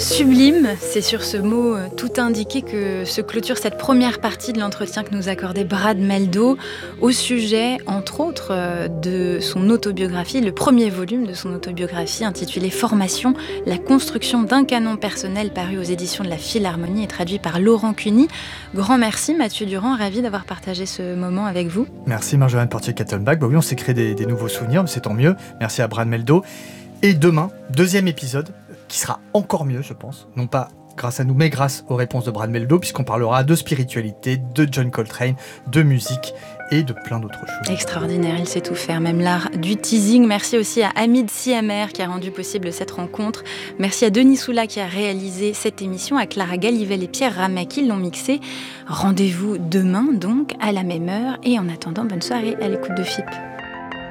Sublime, c'est sur ce mot tout indiqué que se clôture cette première partie de l'entretien que nous accordait Brad Mehldau au sujet, entre autres, de son autobiographie, le premier volume de son autobiographie intitulé Formation, la construction d'un canon personnel paru aux éditions de la Philharmonie et traduit par Laurent Cuny. Grand merci Mathieu Durand, ravi d'avoir partagé ce moment avec vous. Merci Marjolaine Portier-Kattelbach. Oui, on s'est créé des nouveaux souvenirs, mais c'est tant mieux. Merci à Brad Mehldau. Et demain, deuxième épisode, qui sera encore mieux, je pense. Non pas grâce à nous, mais grâce aux réponses de Brad Mehldau, puisqu'on parlera de spiritualité, de John Coltrane, de musique et de plein d'autres choses. Extraordinaire, il sait tout faire, même l'art du teasing. Merci aussi à Hamid Siamer qui a rendu possible cette rencontre. Merci à Denis Soula qui a réalisé cette émission, à Clara Galivel et Pierre Ramet qui l'ont mixé. Rendez-vous demain donc, à la même heure. Et en attendant, bonne soirée à l'écoute de FIP.